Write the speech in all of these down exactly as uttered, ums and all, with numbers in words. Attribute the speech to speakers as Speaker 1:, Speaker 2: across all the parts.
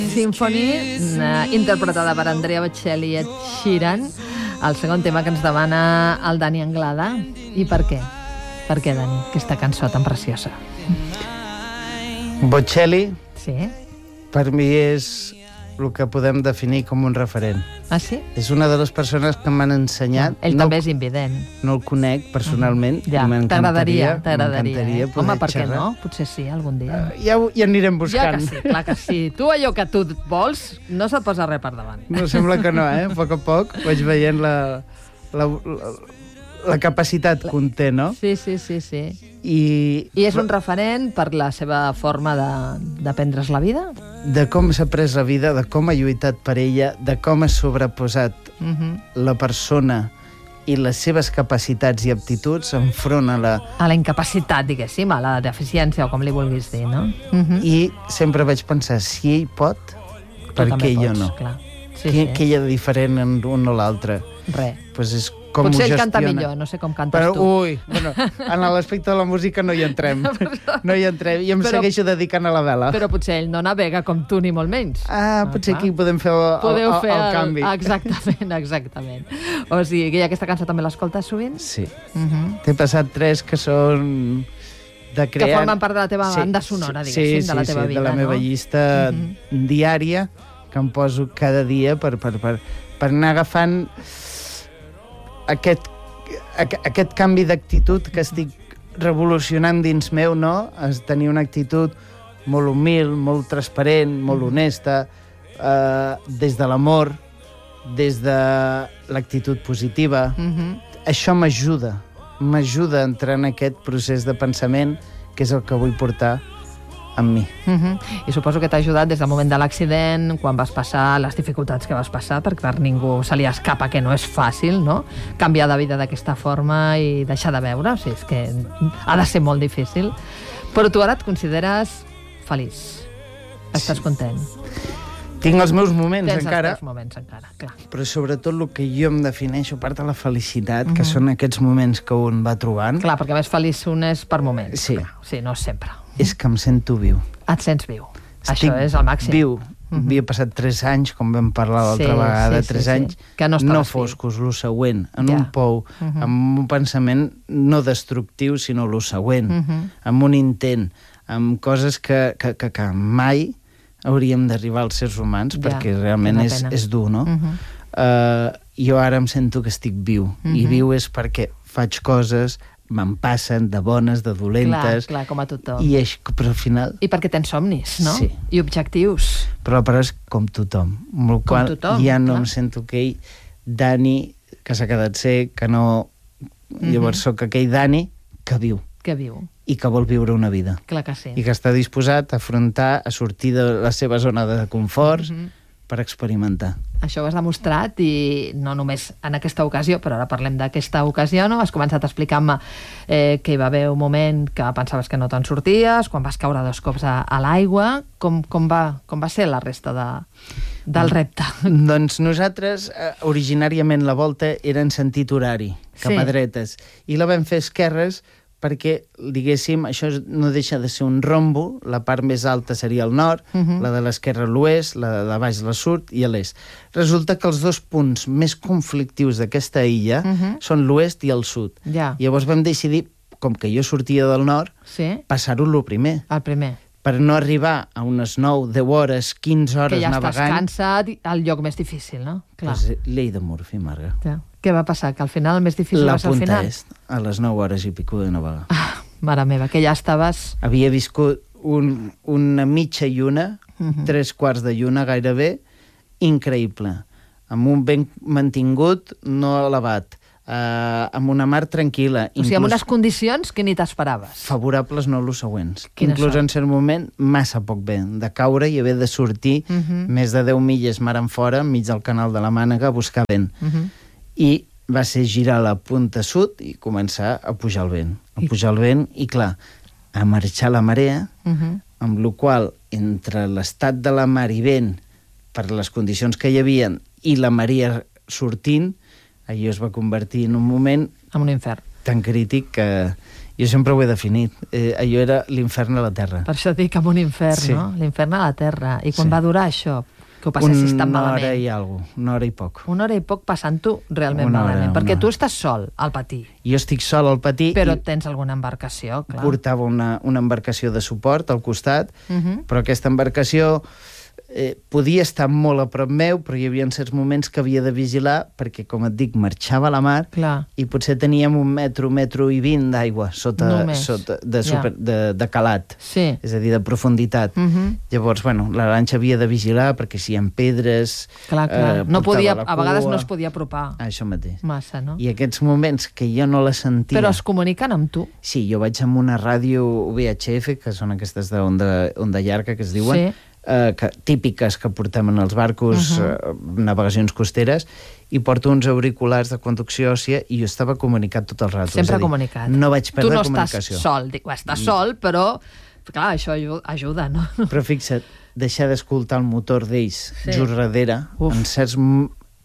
Speaker 1: Symphony, eh, interpretada per Andrea Bocelli i Ed Sheeran, el segon tema que ens demana el Dani Anglada. I per què? Per què, Dani, aquesta cançó tan preciosa?
Speaker 2: Bocelli,
Speaker 1: sí?
Speaker 2: Per mi és el que podem definir com un referent.
Speaker 1: Ah, sí?
Speaker 2: És una de les persones que m'han ensenyat...
Speaker 1: Ell
Speaker 2: no,
Speaker 1: també és invident.
Speaker 2: No el conec personalment.
Speaker 1: Uh -huh. Ja, t'agradaria, t'agradaria. Eh? Home, per què no? Potser sí, algun dia.
Speaker 2: Uh, ja, ja anirem buscant.
Speaker 1: Ja que sí, clar que sí. Tu allò que tu vols no se't posa res per davant.
Speaker 2: No, sembla que no, eh? A poc a poc vaig veient la, la, la, la capacitat que un té, no?
Speaker 1: Sí, sí, sí, sí.
Speaker 2: I,
Speaker 1: I és un referent per la seva forma de, de prendre's la vida?
Speaker 2: De com s'ha pres la vida, de com ha lluitat per ella, de com ha sobreposat
Speaker 1: uh -huh.
Speaker 2: la persona i les seves capacitats i aptituds enfront a la...
Speaker 1: A la incapacitat, diguéssim, a la deficiència, o com li vulguis dir, no? Uh -huh.
Speaker 2: I sempre vaig pensar, si ell pot, per què jo no?
Speaker 1: Clar. Sí,
Speaker 2: què,
Speaker 1: sí.
Speaker 2: què hi ha de diferent en un o l'altre?
Speaker 1: Res.
Speaker 2: Pues és com
Speaker 1: potser ell
Speaker 2: gestiona.
Speaker 1: canta millor, no sé com cantes
Speaker 2: però,
Speaker 1: tu.
Speaker 2: Ui, bueno, en l'aspecte de la música no hi entrem. No hi entrem, i em
Speaker 1: però,
Speaker 2: segueixo dedicant a la vela.
Speaker 1: Però potser ell no navega com tu, ni molt menys.
Speaker 2: Ah,
Speaker 1: ah
Speaker 2: potser
Speaker 1: clar.
Speaker 2: aquí podem fer el,
Speaker 1: Podeu
Speaker 2: el,
Speaker 1: fer
Speaker 2: el, el canvi.
Speaker 1: Exactament, exactament. O sigui, que aquesta cançó també l'escoltes sovint?
Speaker 2: Sí.
Speaker 1: Uh -huh.
Speaker 2: T'he passat tres que són... De crear...
Speaker 1: Que formen part de la teva sí, banda sonora,
Speaker 2: sí,
Speaker 1: diguéssim,
Speaker 2: sí,
Speaker 1: de la teva
Speaker 2: sí,
Speaker 1: vida,
Speaker 2: de la meva
Speaker 1: no?
Speaker 2: llista uh -huh. diària, que em poso cada dia per, per, per, per anar agafant aquest, aquest canvi d'actitud que estic revolucionant dins meu, no? És tenir una actitud molt humil, molt transparent, molt honesta, eh, des de l'amor, des de l'actitud positiva.
Speaker 1: Uh -huh.
Speaker 2: Això m'ajuda, m'ajuda a entrar en aquest procés de pensament que és el que vull portar amb mi.
Speaker 1: Uh -huh. I suposo que t'ha ajudat des del moment de l'accident, quan vas passar les dificultats que vas passar, perquè per ningú se li escapa que no és fàcil, no? Canviar de vida d'aquesta forma i deixar de veure, o sigui, és que ha de ser molt difícil. Però tu ara et consideres feliç. Estàs
Speaker 2: sí.
Speaker 1: content.
Speaker 2: Tinc els meus moments
Speaker 1: Tens
Speaker 2: encara.
Speaker 1: els teus moments encara, clar.
Speaker 2: Però sobretot el que jo em defineixo, a part de la felicitat, uh -huh. que són aquests moments que un va trobant...
Speaker 1: Clar, perquè més feliç un és per moments.
Speaker 2: Sí.
Speaker 1: Clar. Sí, no sempre.
Speaker 2: És que em sento viu.
Speaker 1: Et sents viu.
Speaker 2: Estic
Speaker 1: Això és el màxim.
Speaker 2: viu. Uh -huh. Havia passat tres anys, com vam parlar l'altra
Speaker 1: sí,
Speaker 2: vegada,
Speaker 1: sí,
Speaker 2: tres
Speaker 1: sí,
Speaker 2: anys,
Speaker 1: sí. Que no,
Speaker 2: no foscos, lo següent, en
Speaker 1: ja.
Speaker 2: un pou, uh -huh. amb un pensament no destructiu, sinó lo següent, uh -huh. amb un intent, amb coses que, que, que, que mai hauríem d'arribar als éssers humans, ja, perquè realment és, és dur, no? Uh -huh. uh, jo ara em sento que estic viu, uh -huh. i viu és perquè faig coses, me'n passen de bones, de dolentes...
Speaker 1: Clar, clar, com a tothom.
Speaker 2: I és, però al final...
Speaker 1: I perquè tens somnis, no?
Speaker 2: Sí.
Speaker 1: I objectius.
Speaker 2: Però però és com tothom. Amb el
Speaker 1: com
Speaker 2: qual
Speaker 1: tothom,
Speaker 2: ja no
Speaker 1: clar.
Speaker 2: em sento aquell Dani que s'ha quedat cec, que no... Uh-huh. Llavors sóc aquell Dani que viu.
Speaker 1: Que viu.
Speaker 2: I que vol viure una vida.
Speaker 1: Clar que sí.
Speaker 2: I que està disposat a afrontar, a sortir de la seva zona de confort, uh-huh. per experimentar.
Speaker 1: Això ho has demostrat, i no només en aquesta ocasió, però ara parlem d'aquesta ocasió, no? Has començat explicant-me eh, que hi va haver un moment que pensaves que no te'n sorties, quan vas caure dos cops a, a l'aigua. Com, com, va, com va ser la resta de, del repte?
Speaker 2: Doncs nosaltres, eh, originàriament la volta era en sentit horari, cap
Speaker 1: sí.
Speaker 2: a dretes, i la vam fer esquerres perquè, diguéssim, això no deixa de ser un rombo, la part més alta seria el nord, uh -huh. la de l'esquerra l'oest, la de baix la sud i l'est. Resulta que els dos punts més conflictius d'aquesta illa uh -huh. són l'oest i el sud.
Speaker 1: Ja.
Speaker 2: Llavors vam decidir, com que jo sortia del nord,
Speaker 1: sí.
Speaker 2: passar-ho el primer.
Speaker 1: El primer.
Speaker 2: Per no arribar a unes nou, deu hores, quinze hores
Speaker 1: navegant. Que ja
Speaker 2: navegant.
Speaker 1: estàs cansat, al lloc més difícil, no?
Speaker 2: Clar. Pues, llei de Murphy, Marga.
Speaker 1: Ja. Què va passar? Que al final el més difícil
Speaker 2: la
Speaker 1: va ser al final?
Speaker 2: La punta est, a les nou hores i pico de navegar.
Speaker 1: Ah, mare meva, que ja estaves...
Speaker 2: Havia viscut un, una mitja lluna, uh -huh. tres quarts de lluna gairebé, increïble. Amb un vent mantingut, no elevat, Uh, amb una mar tranquil·la.
Speaker 1: O sigui, amb unes condicions que ni t'esperaves.
Speaker 2: Favorables no los següents.
Speaker 1: Quina
Speaker 2: Inclús
Speaker 1: sort.
Speaker 2: en cert moment, massa poc vent, de caure i haver de sortir uh -huh. més de deu milles mar en fora, enmig del canal de la Mànega, a buscar vent. Uh -huh. I va ser girar la punta sud i començar a pujar el vent. A pujar el vent i, clar, a marxar la marea, uh -huh. amb la qual entre l'estat de la mar i vent, per les condicions que hi havia, i la marea sortint, allò es va convertir en un moment...
Speaker 1: En un infern.
Speaker 2: Tan crític que Jo sempre ho he definit. Eh, allò era l'infern a la terra.
Speaker 1: Per això dic amb un infern,
Speaker 2: Sí.
Speaker 1: no? L'infern a la terra. I quan
Speaker 2: Sí.
Speaker 1: va durar això? Que ho passessis tan
Speaker 2: Una
Speaker 1: malament.
Speaker 2: hora i alguna cosa, una hora i poc.
Speaker 1: Una hora i poc passant-ho realment
Speaker 2: Una hora,
Speaker 1: malament. Perquè
Speaker 2: una
Speaker 1: tu
Speaker 2: hora.
Speaker 1: estàs sol al patí,
Speaker 2: Jo estic sol al patí
Speaker 1: però
Speaker 2: i
Speaker 1: tens alguna embarcació, clar.
Speaker 2: portava una, una embarcació de suport al costat,
Speaker 1: Uh -huh.
Speaker 2: però aquesta embarcació eh, podia estar molt a prop meu, però hi havia certs moments que havia de vigilar, perquè, com et dic, marxava a la mar
Speaker 1: Clar.
Speaker 2: i potser teníem un metro, metro i vint d'aigua sota,
Speaker 1: Només.
Speaker 2: sota de,
Speaker 1: Ja.
Speaker 2: super, de, de calat,
Speaker 1: Sí.
Speaker 2: és a dir, de profunditat.
Speaker 1: Uh -huh.
Speaker 2: Llavors, bueno, la lanxa havia de vigilar perquè si hi ha pedres...
Speaker 1: Clar, clar.
Speaker 2: eh,
Speaker 1: no
Speaker 2: portava
Speaker 1: podia,
Speaker 2: la
Speaker 1: a vegades
Speaker 2: cua.
Speaker 1: no es podia apropar
Speaker 2: Això mateix.
Speaker 1: massa, no?
Speaker 2: I aquests moments que jo no la sentia...
Speaker 1: Però es comuniquen amb tu.
Speaker 2: Sí, jo vaig amb una ràdio V H F, que són aquestes d'onda onda llarga, que es diuen,
Speaker 1: Sí.
Speaker 2: eh, que, típiques que portem en els barcos,
Speaker 1: Uh-huh.
Speaker 2: eh, navegacions costeres, i porto uns auriculars de conducció òssia i jo estava comunicat tot el rato.
Speaker 1: Sempre
Speaker 2: és a dir,
Speaker 1: comunicat.
Speaker 2: No vaig perdre
Speaker 1: tu no
Speaker 2: comunicació.
Speaker 1: estàs sol, dic, estàs sol, però clar, això ajuda, ajuda no?
Speaker 2: Però fixa't, deixar d'escoltar el motor d'ells
Speaker 1: Sí.
Speaker 2: just darrere,
Speaker 1: Uf.
Speaker 2: en certs m-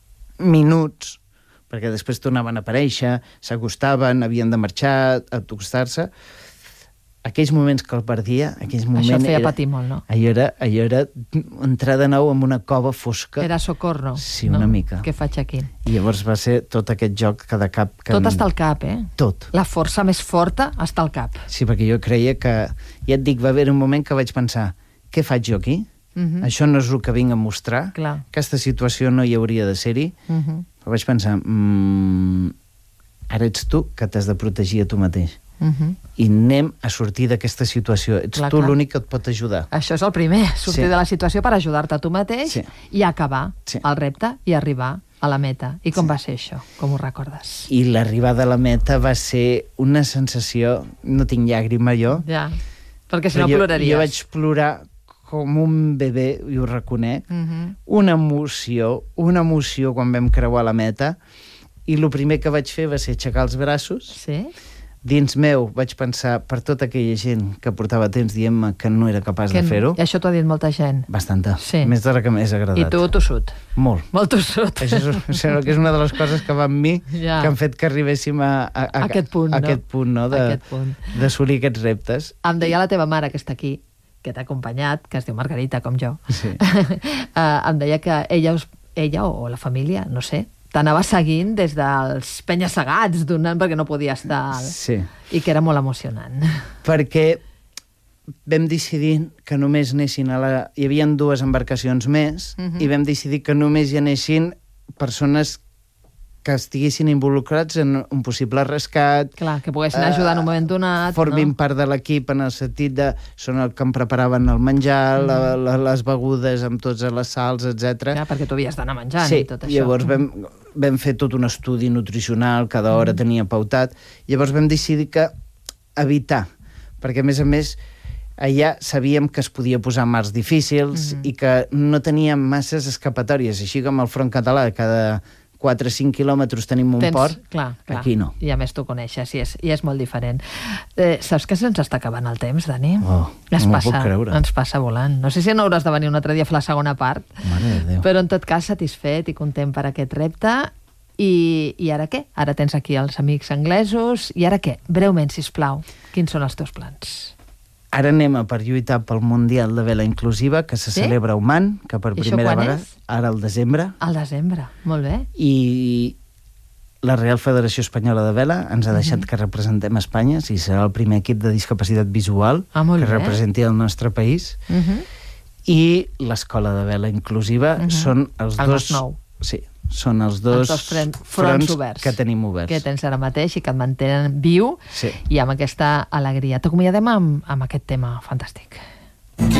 Speaker 2: minuts, perquè després tornaven a aparèixer, s'acostaven, havien de marxar, a acostar-se. Aquells moments que el perdia, aquells moments...
Speaker 1: Això feia
Speaker 2: era,
Speaker 1: patir molt, no?
Speaker 2: allò era, allò era entrar de nou en una cova fosca.
Speaker 1: Era socorro.
Speaker 2: Sí,
Speaker 1: no?
Speaker 2: una mica.
Speaker 1: Què faig aquí?
Speaker 2: I llavors va ser tot aquest joc que de cap... Que
Speaker 1: Tot està al cap, eh?
Speaker 2: Tot.
Speaker 1: La força més forta està al cap.
Speaker 2: Sí, perquè jo creia que... Ja et dic, va haver un moment que vaig pensar, què faig jo aquí?
Speaker 1: Uh -huh.
Speaker 2: Això no és el que vinc a mostrar.
Speaker 1: Clar.
Speaker 2: Aquesta situació no hi hauria de ser-hi.
Speaker 1: Uh -huh.
Speaker 2: Però vaig pensar, mmm, ara ets tu que t'has de protegir a tu mateix.
Speaker 1: Uh -huh.
Speaker 2: I anem a sortir d'aquesta situació. Ets
Speaker 1: Clar,
Speaker 2: tu
Speaker 1: clar.
Speaker 2: l'únic que et pot ajudar.
Speaker 1: Això és el primer, sortir
Speaker 2: Sí.
Speaker 1: de la situació per ajudar-te a tu mateix
Speaker 2: Sí.
Speaker 1: i acabar
Speaker 2: Sí.
Speaker 1: el repte i arribar a la meta. I com
Speaker 2: Sí.
Speaker 1: va ser això? Com ho recordes?
Speaker 2: I l'arribada a la meta va ser una sensació... No tinc llàgrima jo.
Speaker 1: Ja, perquè si no
Speaker 2: però jo,
Speaker 1: ploraries.
Speaker 2: Jo vaig plorar com un bebè, i ho reconec.
Speaker 1: Uh -huh.
Speaker 2: Una emoció, una emoció quan vam creuar la meta. I el primer que vaig fer va ser aixecar els braços.
Speaker 1: Sí?
Speaker 2: Dins meu vaig pensar per tota aquella gent que portava temps dient-me que no era capaç
Speaker 1: Que
Speaker 2: de fer-ho.
Speaker 1: I això t'ho ha dit molta gent.
Speaker 2: Bastanta.
Speaker 1: Sí.
Speaker 2: Més de la que m'hagués agradat.
Speaker 1: I tu tossut.
Speaker 2: Molt.
Speaker 1: Molt tossut.
Speaker 2: Això és, sembla que és una de les coses que va amb mi
Speaker 1: Ja.
Speaker 2: que han fet que arribéssim a, a, a,
Speaker 1: Aquest punt,
Speaker 2: a
Speaker 1: no?
Speaker 2: aquest punt, no? De,
Speaker 1: Aquest punt.
Speaker 2: d'assolir aquests reptes.
Speaker 1: Em deia la teva mare, que està aquí, que t'ha acompanyat, que es diu Margarita, com jo,
Speaker 2: Sí.
Speaker 1: eh, em deia que ella, us, ella o la família, no sé, t'anava seguint des dels penya-segats donant perquè no podia estar...
Speaker 2: Sí.
Speaker 1: I que era molt emocionant.
Speaker 2: Perquè vam decidir que només anessin a la... Hi havia dues embarcacions més,
Speaker 1: Mhm.
Speaker 2: i vam decidir que només hi anessin persones que estiguessin involucrats en un possible rescat,
Speaker 1: Clar, que poguessin ajudar en un moment donat.
Speaker 2: formin
Speaker 1: no?
Speaker 2: part de l'equip en el sentit de són el que em preparaven el menjar,
Speaker 1: Mm.
Speaker 2: la, la, les begudes amb tots les sals, etcètera.
Speaker 1: Clar, perquè tu havies d'anar menjant
Speaker 2: Sí,
Speaker 1: i tot això.
Speaker 2: llavors vam, vam fer tot un estudi nutricional, cada hora
Speaker 1: Mm.
Speaker 2: tenia pautat, llavors vam decidir que evitar, perquè a més a més allà sabíem que es podia posar mars difícils
Speaker 1: Mhm.
Speaker 2: i que no teníem masses escapatòries, així com el front català, cada quatre o cinc quilòmetres tenim un
Speaker 1: Tens,
Speaker 2: port,
Speaker 1: clar, clar.
Speaker 2: aquí no.
Speaker 1: I a més tu coneixes, i és, i és molt diferent. Eh, saps que se'ns està acabant el temps, Dani?
Speaker 2: Oh,
Speaker 1: ens
Speaker 2: no m'ho
Speaker 1: passa,
Speaker 2: puc creure.
Speaker 1: Ens passa volant. No sé si no hauràs de venir un altre dia a fer la segona part,
Speaker 2: Mare de Déu.
Speaker 1: però en tot cas satisfet i content per aquest repte. I, I ara què? Ara tens aquí els amics anglesos. I ara què? Breument, sisplau, quins són els teus plans?
Speaker 2: Ara anem a per lluitar pel Mundial de Vela Inclusiva, que se
Speaker 1: Sí?
Speaker 2: celebra a Oman, que per
Speaker 1: I això
Speaker 2: primera
Speaker 1: quan
Speaker 2: vegada,
Speaker 1: és?
Speaker 2: ara al desembre,
Speaker 1: Al desembre, molt bé.
Speaker 2: i la Real Federació Espanyola de Vela ens ha deixat
Speaker 1: Mhm.
Speaker 2: que representem Espanya, si serà el primer equip de discapacitat visual
Speaker 1: Ah, molt
Speaker 2: que
Speaker 1: bé.
Speaker 2: representi el nostre país,
Speaker 1: Uh -huh.
Speaker 2: i l'Escola de Vela Inclusiva
Speaker 1: Mhm.
Speaker 2: són els
Speaker 1: El
Speaker 2: dos...
Speaker 1: Masnou.
Speaker 2: Sí, són els dos,
Speaker 1: Els dos fren- fronts oberts.
Speaker 2: que tenim oberts.
Speaker 1: Que tens ara mateix i que et mantenen viu
Speaker 2: Sí.
Speaker 1: i amb aquesta alegria. T'acomiadem amb, amb aquest tema fantàstic.